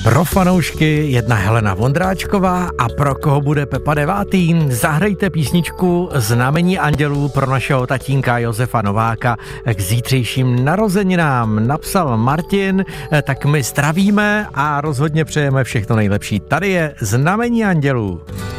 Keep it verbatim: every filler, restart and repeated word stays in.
Pro fanoušky jedna Helena Vondráčková a pro koho bude Pepa devátý. Zahrajte písničku Znamení andělů pro našeho tatínka Josefa Nováka k zítřejším narozeninám. Napsal Martin, tak my zdravíme a rozhodně přejeme všechno nejlepší. Tady je Znamení andělů.